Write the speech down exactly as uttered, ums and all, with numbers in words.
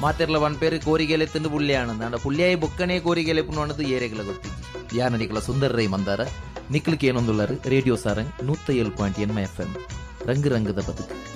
ಮಾತೆರ್ಲ ಒನ್ ಪೇರು ಕೋರಿಗೆಲೆ ತಿಂದು ಪುಳ್ಳಿಯಾನಂದ ಅಂಡ ಪುಳ್ಳಿಯಾಯಿ ಬೊಕ್ಕನೇ ಕೋರಿಗೆಲೆ ಪುಣ್ಣದು ಏರೆಗಳ ಗೊತ್ತಿಜ್ಜಿ ಯಾನರಿಕಲ ಸುಂದರ ರೈ ಮಂದಾರ ನಿಕ್ಲಿಕ್ಕೆ ಏನೊಂದುಳ್ಳರು ರೇಡಿಯೋ ಸಾರಂಗ್ ನೂತ್ತ ಏಳು ಪಾಯಿಂಟ್ ಎನ್ಮ ಎಫ್ ಎಂ ರಂಗು ರಂಗದ ಬದುಕು.